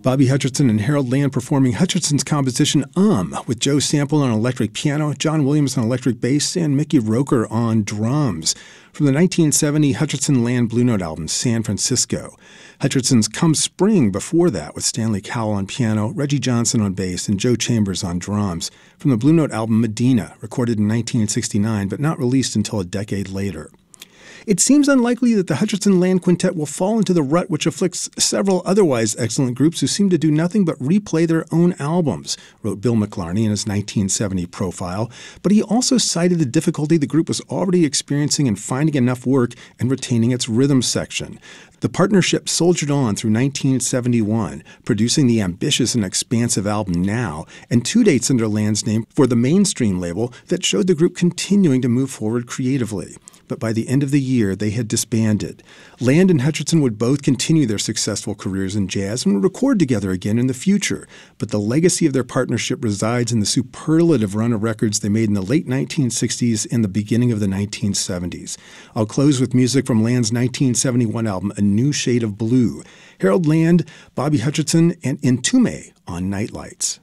Bobby Hutcherson and Harold Land performing Hutcherson's composition with Joe Sample on electric piano, John Williams on electric bass, and Mickey Roker on drums. From the 1970 Hutcherson-Land Blue Note album, San Francisco. Hutcherson's Come Spring before that with Stanley Cowell on piano, Reggie Johnson on bass, and Joe Chambers on drums. From the Blue Note album Medina, recorded in 1969 but not released until a decade later. It seems unlikely that the Hutcherson-Land Quintet will fall into the rut which afflicts several otherwise excellent groups who seem to do nothing but replay their own albums, wrote Bill McLarney in his 1970 profile, but he also cited the difficulty the group was already experiencing in finding enough work and retaining its rhythm section. The partnership soldiered on through 1971, producing the ambitious and expansive album Now, and 2 dates under Land's name for the Mainstream label that showed the group continuing to move forward creatively. But by the end of the year, they had disbanded. Land and Hutcherson would both continue their successful careers in jazz and would record together again in the future. But the legacy of their partnership resides in the superlative run of records they made in the late 1960s and the beginning of the 1970s. I'll close with music from Land's 1971 album, A New Shade of Blue. Harold Land, Bobby Hutcherson, and Entombed on Nightlights.